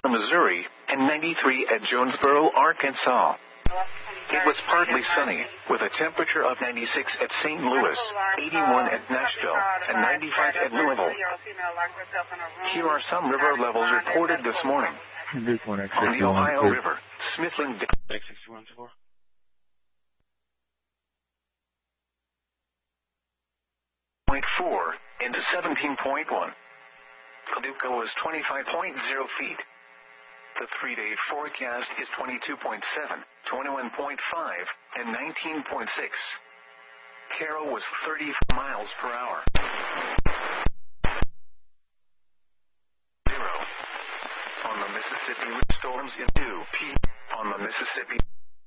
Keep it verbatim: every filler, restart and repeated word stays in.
Missouri, and ninety-three at Jonesboro, Arkansas. It was partly sunny, with a temperature of ninety-six at Saint Louis, eighty-one at Nashville, and ninety-five at Louisville. Here are some river levels reported this morning. On the Ohio River, Smithland... point four into seventeen point one. Paducah was twenty-five point zero feet. The three-day forecast is twenty-two point seven, twenty-one point five, and nineteen point six. Carroll was thirty miles per hour. Zero. On the Mississippi, storms in two P. On the Mississippi.